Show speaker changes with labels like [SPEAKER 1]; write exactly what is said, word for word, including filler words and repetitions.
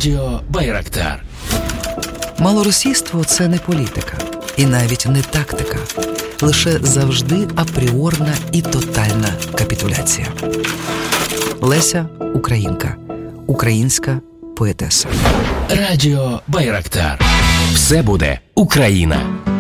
[SPEAKER 1] Радіо Байрактар.
[SPEAKER 2] Малоросійство – це не політика. І навіть не тактика. Лише завжди апріорна і тотальна капітуляція. Леся – українка. Українська поетеса.
[SPEAKER 1] Радіо Байрактар. Все буде Україна.